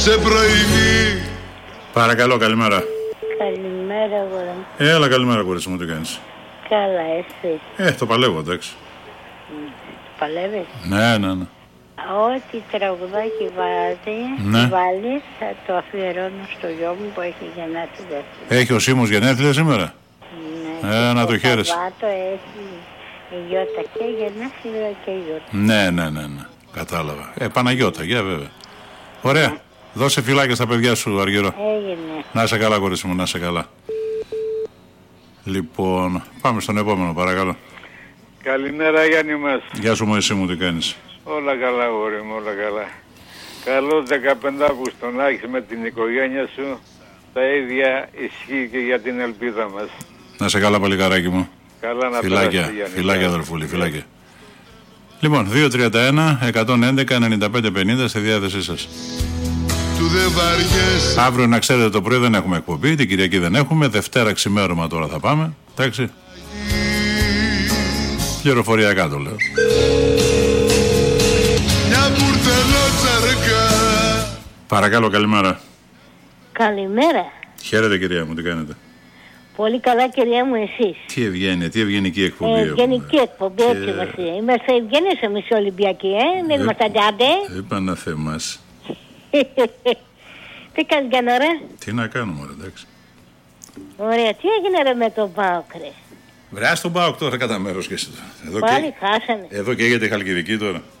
Σε πρωινή. Παρακαλώ, καλημέρα. Καλημέρα, αγόρι μου. Έλα, καλημέρα, κορίτσι μου, τι κάνεις? Καλά, εσύ? Το παλεύω, εντάξει. Παλεύεις? Ναι. Ό,τι τραγουδάκι βάλεις, θα το αφιερώνω στο γιο μου που έχει γενέθλια. Έχει ο Σίμος γενέθλια σήμερα? Ναι. Να το χαίρεσαι. Σαββάτο έχει η Γιώτα και γενέθλια και η Γιώτα. Ναι. Κατάλαβα. Παναγιώτα, βέβαια. Ωραία. Δώσε φυλάκια στα παιδιά σου, Αργυρό. Έγινε. Να είσαι καλά, κορίτσι μου, να είσαι καλά. Λοιπόν, πάμε στον επόμενο, παρακαλώ. Καλημέρα, Γιάννη μας. Γεια σου, Μωυσή μου, τι κάνεις? Όλα καλά, γόρι μου, όλα καλά. Καλό 15 Αύγουστο να έχεις με την οικογένεια σου. Τα ίδια ισχύει και για την ελπίδα μας. Να είσαι καλά, παλικαράκι μου. Καλά να Φιλάκια, περάσει, φιλάκια, αδερφούλη, φιλάκια. Λοιπόν, 231-111-95-50 στη διάθεσή σας. Αύριο, να ξέρετε, το πρωί δεν έχουμε εκπομπή, την Κυριακή δεν έχουμε, Δευτέρα ξημέρωμα τώρα θα πάμε, εντάξει. Πληροφοριακά το λέω. Παρακαλώ, καλημέρα. Καλημέρα. Χαίρετε, κυρία μου, τι κάνετε? Πολύ καλά, κυρία μου, εσείς? Τι ευγένεια, τι ευγενική εκπομπή. Ευγενική εκπομπή, έτσι είμαστε. Είμαστε ευγενείς εμείς Ολυμπιακοί, δεν είμαστε αντιάντε. Είπα θέμας. Τι κάνεις, Γιάννα? Τι να κάνουμε, εντάξει. Ωραία, τι έγινε ρε με τον ΠΑΟΚ, ρε? Βρεά τον ΠΑΟΚ τώρα κατά μέρος και εσύ. Πάλι χάσανε. Εδώ καίγεται η Χαλκιδική τώρα.